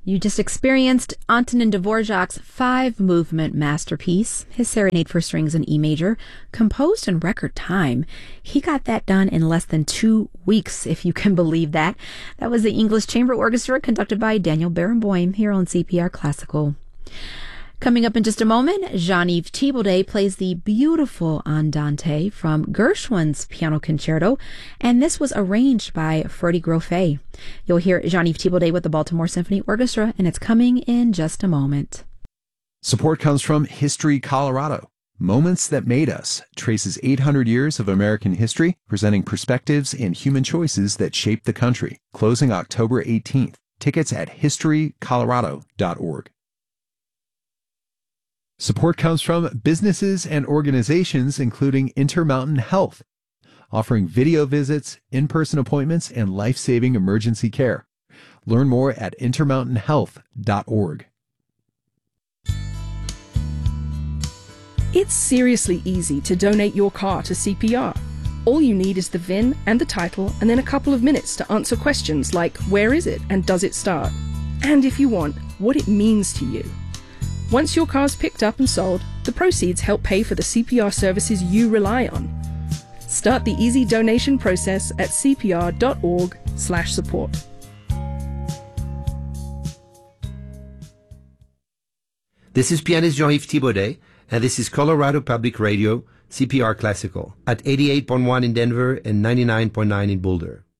You just experienced Antonin Dvorak's five-movement masterpiece, his Serenade for Strings in E major, composed in record time. He got that done in less than 2 weeks, if you can believe that. That was the English Chamber Orchestra conducted by Daniel Barenboim here on CPR Classical. Coming up in just a moment, Jean-Yves Thibaudet plays the beautiful Andante from Gershwin's Piano Concerto, and this was arranged by Freddie Grofé. You'll hear Jean-Yves Thibaudet with the Baltimore Symphony Orchestra, and it's coming in just a moment. Support comes from History Colorado. Moments That Made Us traces 800 years of American history, presenting perspectives and human choices that shaped the country. Closing October 18th. Tickets at historycolorado.org. Support comes from businesses and organizations including Intermountain Health, offering video visits, in-person appointments, and life-saving emergency care. Learn more at intermountainhealth.org. It's seriously easy to donate your car to CPR. All you need is the VIN and the title, and then a couple of minutes to answer questions like where is it and does it start? And if you want, what it means to you. Once your car's picked up and sold, the proceeds help pay for the CPR services you rely on. Start the easy donation process at cpr.org/support. This is pianist Jean-Yves Thibaudet, and this is Colorado Public Radio, CPR Classical, at 88.1 in Denver and 99.9 in Boulder.